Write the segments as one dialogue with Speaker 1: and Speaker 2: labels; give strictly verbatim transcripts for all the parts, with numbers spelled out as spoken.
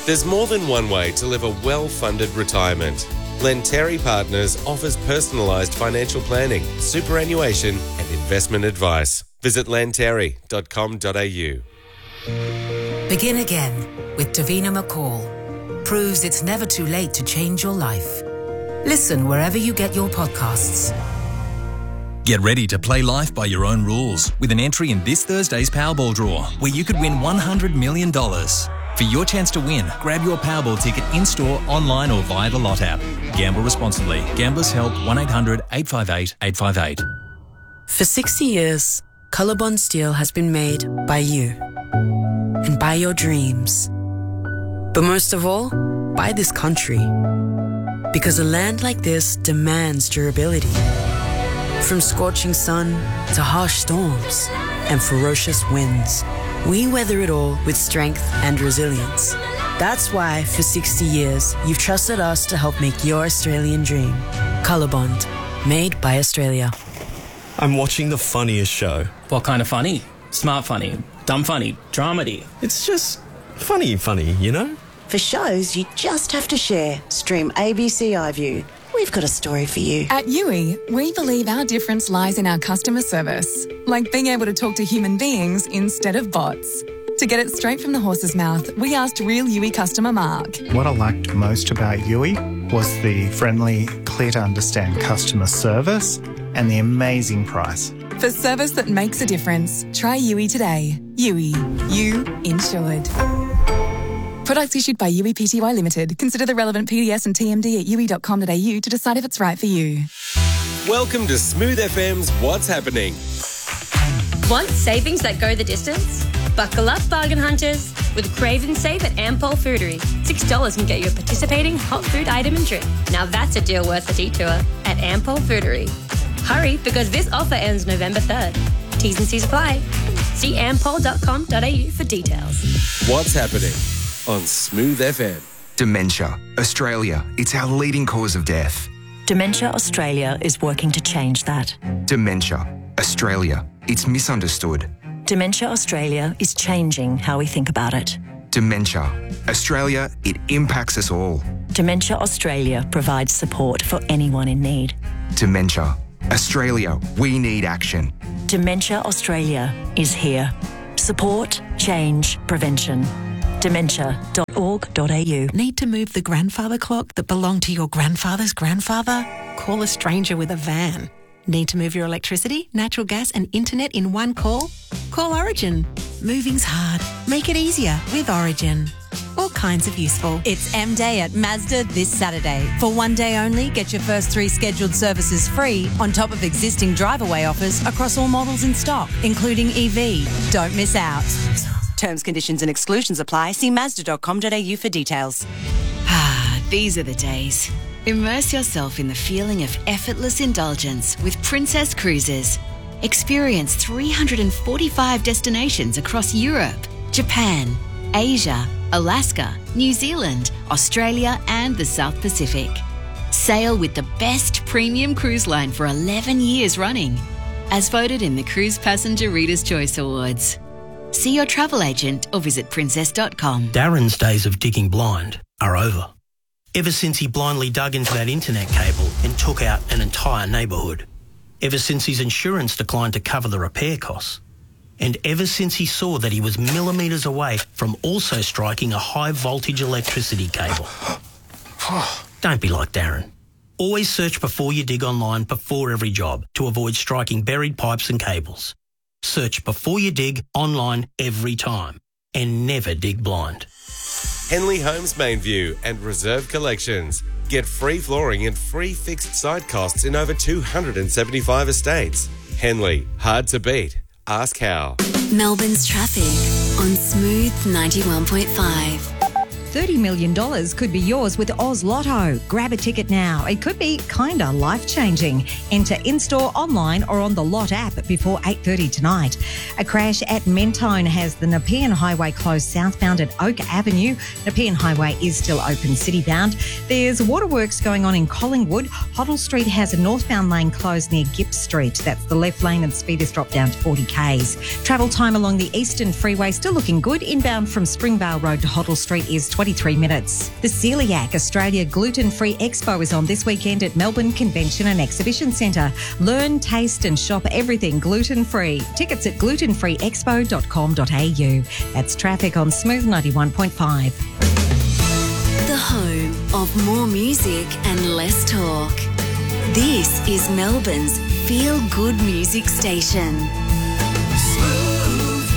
Speaker 1: There's more than one way to live a well-funded retirement. Lenteri Partners offers personalised financial planning, superannuation and investment advice. Visit lenteri dot com dot a u.
Speaker 2: Begin again with Davina McCall. Proves it's never too late to change your life. Listen wherever you get your podcasts.
Speaker 3: Get ready to play life by your own rules with an entry in this Thursday's Powerball draw, where you could win one hundred million dollars. For your chance to win, grab your Powerball ticket in-store, online or via the Lot app. Gamble responsibly. Gamblers Help one eight hundred eight five eight eight five eight.
Speaker 2: For sixty years, Colorbond Steel has been made by you and by your dreams. But most of all, by this country. Because a land like this demands durability. From scorching sun to harsh storms and ferocious winds, we weather it all with strength and resilience. That's why, for sixty years, you've trusted us to help make your Australian dream. Colorbond, made by Australia.
Speaker 4: I'm watching the funniest show.
Speaker 5: What kind of funny? Smart funny, dumb funny, dramedy.
Speaker 4: It's just funny, funny, you know?
Speaker 6: For shows you just have to share, stream A B C iView. We've got a story for you.
Speaker 7: At U I, we believe our difference lies in our customer service, like being able to talk to human beings instead of bots. To get it straight from the horse's mouth, we asked real U I customer Mark.
Speaker 8: What I liked most about U I was the friendly, clear to understand customer service and the amazing price.
Speaker 7: For service that makes a difference, try U I today. U I, you insured. Products issued by U I Pty Limited. Consider the relevant P D S and T M D at u i dot com dot a u to decide if it's right for you.
Speaker 1: Welcome to Smooth F M's What's Happening.
Speaker 9: Want savings that go the distance? Buckle up, bargain hunters. With Crave and Save at Ampol Foodery. six dollars can get you a participating hot food item and drink. Now that's a deal worth a detour at Ampol Foodery. Hurry, because this offer ends November third. T's and C's apply. See ampol dot com dot a u for details.
Speaker 1: What's Happening on Smooth F M.
Speaker 10: Dementia. Australia, it's our leading cause of death.
Speaker 11: Dementia Australia is working to change that.
Speaker 10: Dementia. Australia, it's misunderstood.
Speaker 11: Dementia Australia is changing how we think about it.
Speaker 10: Dementia. Australia, it impacts us all.
Speaker 11: Dementia Australia provides support for anyone in need.
Speaker 10: Dementia. Australia, we need action.
Speaker 11: Dementia Australia is here. Support, change, prevention. dementia dot org dot a u.
Speaker 12: Need to move the grandfather clock that belonged to your grandfather's grandfather? Call a stranger with a van. Need to move your electricity, natural gas and internet in one call? Call Origin. Moving's hard. Make it easier with Origin. All kinds of useful.
Speaker 13: It's M-Day at Mazda this Saturday. For one day only, get your first three scheduled services free on top of existing drive-away offers across all models in stock, including E V. Don't miss out. Terms, conditions and exclusions apply. See mazda dot com dot a u for details.
Speaker 14: Ah, these are the days. Immerse yourself in the feeling of effortless indulgence with Princess Cruises. Experience three hundred forty-five destinations across Europe, Japan, Asia, Alaska, New Zealand, Australia and the South Pacific. Sail with the best premium cruise line for eleven years running, as voted in the Cruise Passenger Reader's Choice Awards. See your travel agent or visit princess dot com.
Speaker 15: Darren's days of digging blind are over. Ever since he blindly dug into that internet cable and took out an entire neighbourhood. Ever since his insurance declined to cover the repair costs. And ever since he saw that he was millimetres away from also striking a high voltage electricity cable. Don't be like Darren. Always search before you dig online before every job to avoid striking buried pipes and cables. Search before you dig online every time and never dig blind.
Speaker 1: Henley Homes Mainview and Reserve Collections. Get free flooring and free fixed site costs in over two hundred seventy-five estates. Henley, hard to beat. Ask how.
Speaker 16: Melbourne's traffic on Smooth ninety-one point five.
Speaker 17: thirty million dollars could be yours with Oz Lotto. Grab a ticket now. It could be kinda life-changing. Enter in-store, online or on the Lot app before eight thirty tonight. A crash at Mentone has the Nepean Highway closed southbound at Oak Avenue. Nepean Highway is still open city-bound. There's waterworks going on in Collingwood. Hoddle Street has a northbound lane closed near Gipp Street. That's the left lane and the speed is dropped down to forty kays. Travel time along the Eastern Freeway still looking good. Inbound from Springvale Road to Hoddle Street is twenty twenty-three minutes. The Celiac Australia Gluten-Free Expo is on this weekend at Melbourne Convention and Exhibition Centre. Learn, taste and shop everything gluten-free. Tickets at gluten free expo dot com dot a u. That's traffic on Smooth ninety-one point five.
Speaker 16: The home of more music and less talk. This is Melbourne's feel-good music station.
Speaker 18: Smooth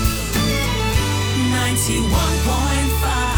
Speaker 18: ninety-one point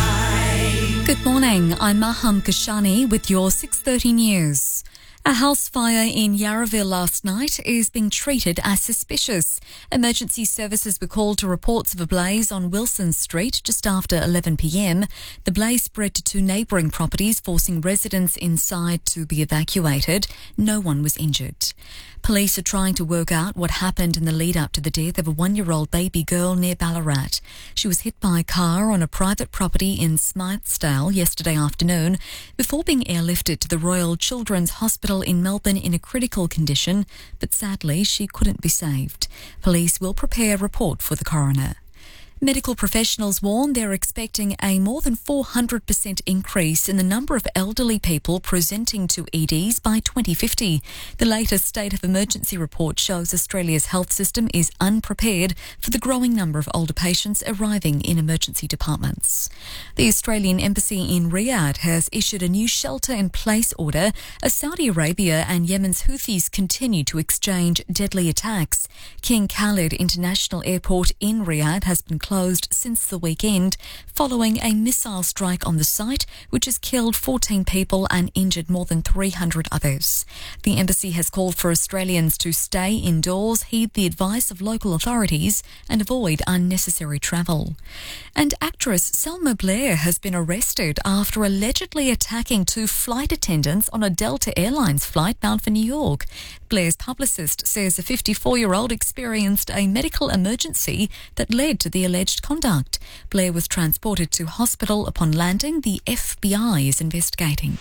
Speaker 18: five.
Speaker 19: Good morning, I'm Maham Kashani with your six thirty news. A house fire in Yarraville last night is being treated as suspicious. Emergency services were called to reports of a blaze on Wilson Street just after eleven p m. The blaze spread to two neighbouring properties, forcing residents inside to be evacuated. No one was injured. Police are trying to work out what happened in the lead-up to the death of a one-year-old baby girl near Ballarat. She was hit by a car on a private property in Smythesdale yesterday afternoon before being airlifted to the Royal Children's Hospital in Melbourne in a critical condition, but sadly she couldn't be saved. Police will prepare a report for the coroner. Medical professionals warn they're expecting a more than four hundred percent increase in the number of elderly people presenting to E Ds by twenty fifty. The latest State of Emergency report shows Australia's health system is unprepared for the growing number of older patients arriving in emergency departments. The Australian Embassy in Riyadh has issued a new shelter-in-place order as Saudi Arabia and Yemen's Houthis continue to exchange deadly attacks. King Khalid International Airport in Riyadh has been closed closed since the weekend following a missile strike on the site which has killed fourteen people and injured more than three hundred others. The embassy has called for Australians to stay indoors, heed the advice of local authorities and avoid unnecessary travel. And actress Selma Blair has been arrested after allegedly attacking two flight attendants on a Delta Airlines flight bound for New York. Blair's publicist says the fifty-four-year-old experienced a medical emergency that led to the alleged conduct. Blair was transported to hospital upon landing. The F B I is investigating.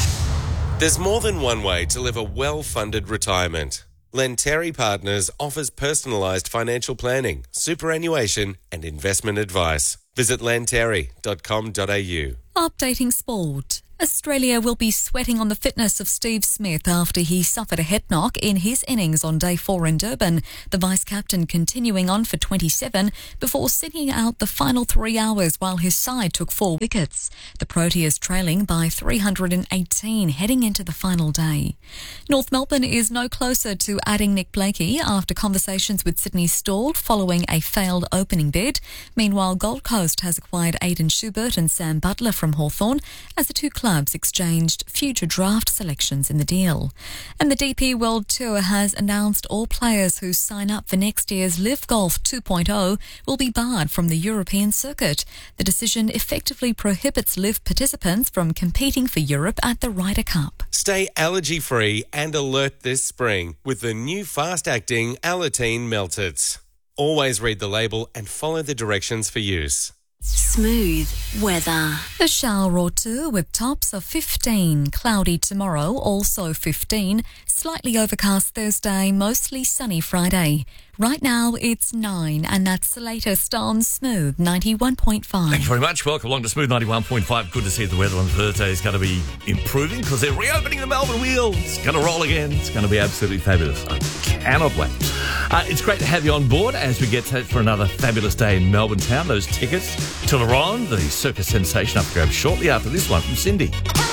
Speaker 1: There's more than one way to live a well-funded retirement. Lenteri Partners offers personalised financial planning, superannuation and investment advice. Visit lenteri dot com dot a u.
Speaker 19: Updating sport. Australia will be sweating on the fitness of Steve Smith after he suffered a head knock in his innings on day four in Durban. The vice-captain continuing on for twenty-seven before sitting out the final three hours while his side took four wickets. The Proteas trailing by three hundred eighteen heading into the final day. North Melbourne is no closer to adding Nick Blakey after conversations with Sydney stalled following a failed opening bid. Meanwhile, Gold Coast has acquired Aidan Schubert and Sam Butler from Hawthorn as the two clubs Clubs exchanged future draft selections in the deal. And the D P World Tour has announced all players who sign up for next year's Live Golf two point oh will be barred from the European circuit. The decision effectively prohibits Live participants from competing for Europe at the Ryder Cup.
Speaker 1: Stay allergy-free and alert this spring with the new fast-acting Alateen Meltits. Always read the label and follow the directions for use.
Speaker 16: Smooth weather.
Speaker 19: A shower or two with tops of fifteen. Cloudy tomorrow, also fifteen. Slightly overcast Thursday, mostly sunny Friday. Right now it's nine, and that's the latest on Smooth ninety-one point five.
Speaker 20: Thank you very much. Welcome along to Smooth ninety-one point five. Good to see the weather on Thursday is going to be improving because they're reopening the Melbourne Wheel. It's going to roll again. It's going to be absolutely fabulous. I cannot wait. Uh, it's great to have you on board as we get set for another fabulous day in Melbourne town. Those tickets to Laron, the circus sensation, up for grabs shortly after this one from Cindy.